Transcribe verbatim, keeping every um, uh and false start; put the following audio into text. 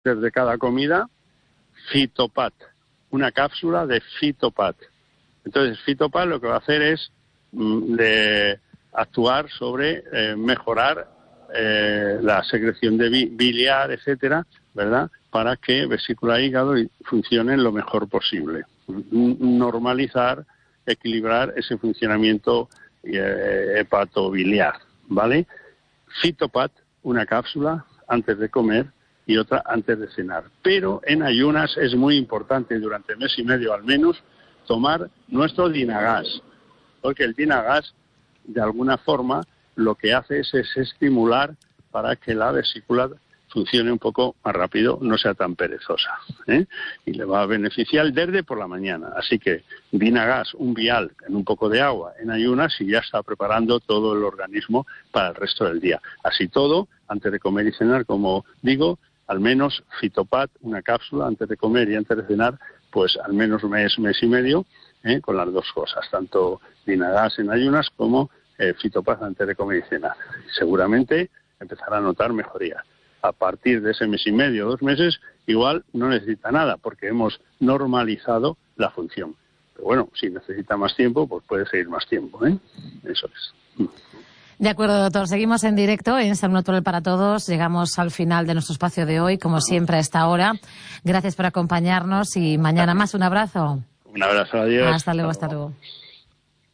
desde cada comida, Fitopat, una cápsula de Fitopat. Entonces, Fitopat lo que va a hacer es mm, de actuar sobre eh, mejorar eh, la secreción de bi- biliar, etcétera, ¿verdad? Para que vesícula e hígado funcionen lo mejor posible. N- normalizar, equilibrar ese funcionamiento eh, hepatobiliar, ¿vale? Fitopat, una cápsula antes de comer y otra antes de cenar. Pero en ayunas es muy importante, durante mes y medio al menos, tomar nuestro Dynagas, porque el Dynagas, de alguna forma, lo que hace es, es estimular para que la vesícula funcione un poco más rápido, no sea tan perezosa, ¿eh? Y le va a beneficiar desde por la mañana. Así que Dynagas, un vial en un poco de agua en ayunas y ya está preparando todo el organismo para el resto del día. Así todo, antes de comer y cenar, como digo, al menos Fitopat, una cápsula antes de comer y antes de cenar, pues al menos un mes, mes y medio, ¿eh? Con las dos cosas, tanto Dynagas en ayunas como eh, Fitopat antes de comer y cenar. Seguramente empezará a notar mejoría. A partir de ese mes y medio, dos meses, igual no necesita nada, porque hemos normalizado la función. Pero bueno, si necesita más tiempo, pues puede seguir más tiempo, ¿eh? Eso es. De acuerdo, doctor. Seguimos en directo en Salud Natural para Todos. Llegamos al final de nuestro espacio de hoy, como siempre a esta hora. Gracias por acompañarnos y mañana más. Un abrazo. Un abrazo, adiós. Hasta luego, hasta luego.